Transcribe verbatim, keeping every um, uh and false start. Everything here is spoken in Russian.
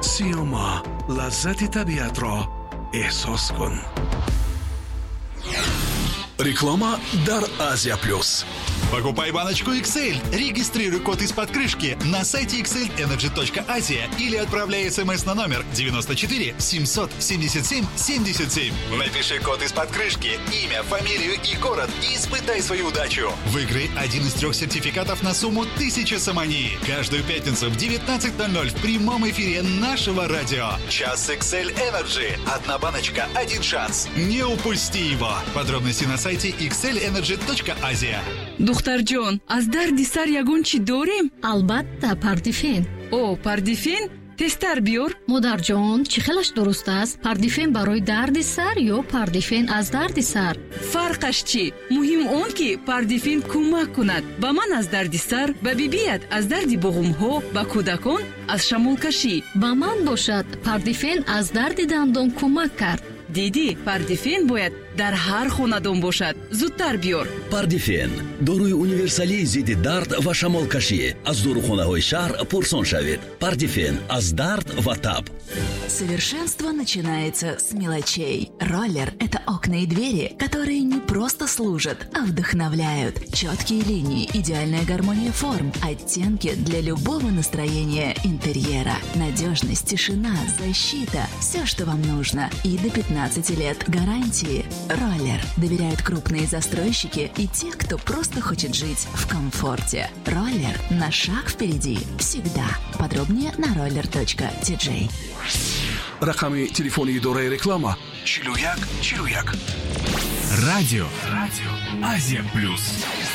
سیوما، لذت طبیعت را احساس کن. Реклама Дар Азия Плюс. Покупай баночку икс эль, регистрируй код из-под крышки на сайте икс эль энерджи точка азия или отправляй смс на номер девяносто четыре семьсот семьдесят семь семьдесят семь. Напиши код из-под крышки, имя, фамилию и город и испытай свою удачу. Выиграй один из трех сертификатов на сумму тысяча самани. Каждую пятницу в девятнадцать ноль ноль в прямом эфире нашего радио. Час икс эль Energy. Одна баночка, один шанс. Не упусти его. Подробности на сайте икс эль энерджи точка азия. духтарҷон, аз дарди сар ягон чӣ дорем? албатта, пардифен. О, пардифен? тестар биёр. модарҷон, чӣ хелаш дуруст аст? Пардифен барои дарди сар ё пардифен аз дарди сар? фарқаш чӣ? муҳим он ки пардифен кӯмак кунад ба ман аз дарди сар, ба бибият аз дарди буғумҳо, ба кӯдакон аз шамолкашӣ. ба ман бошад, пардифен аз дарди дандон кӯмак кард. диди, пардифен бояд дар ҳар хонадон бошад. зудтар биёр. Пардифен доруи универсалии зидди дард ва шамолкашӣ аз дорухонаҳои шаҳр пурсон шавед. Пардифен аз дард ва таб. Совершенство начинается с мелочей. Роллер – это окна и двери, которые не просто служат, а вдохновляют. Четкие линии, идеальная гармония форм, оттенки для любого настроения интерьера. Надежность, тишина, защита – все, что вам нужно. И до пятнадцати лет гарантии. Роллер доверяют крупные застройщики и те, кто просто хочет жить в комфорте. Роллер – на шаг впереди. Всегда. Подробнее на роллер точка ти джей. рақами телефони идораи реклама чилу як чилу як. Радио. Радио Азия Плюс.